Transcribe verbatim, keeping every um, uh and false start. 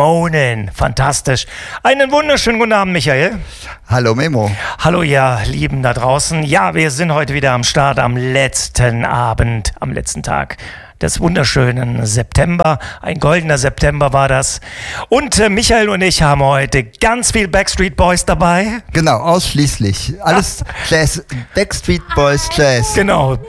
Moanin'. Fantastisch. Einen wunderschönen guten Abend, Michael. Hallo Memo. Hallo ihr Lieben da draußen. Ja, wir sind heute wieder am Start am letzten Abend, am letzten Tag des wunderschönen September. Ein goldener September war das. Und äh, Michael und ich haben heute ganz viel Backstreet Boys dabei. Genau, ausschließlich. Alles Jazz, Backstreet Boys Jazz. Genau,